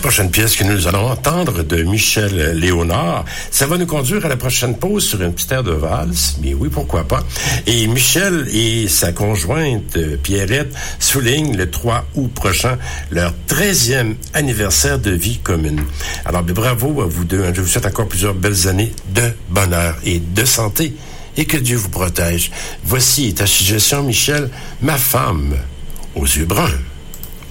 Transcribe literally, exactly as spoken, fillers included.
prochaine pièce que nous allons entendre de Michel Léonard, ça va nous conduire à la prochaine pause sur une petite aire de valse, mais oui, pourquoi pas. Et Michel et sa conjointe Pierrette soulignent le trois août prochain leur treizième anniversaire de vie commune. Alors, ben, bravo à vous deux. Je vous souhaite encore plusieurs belles années de bonheur et de santé et que Dieu vous protège. Voici ta suggestion, Michel, Ma femme aux yeux bruns.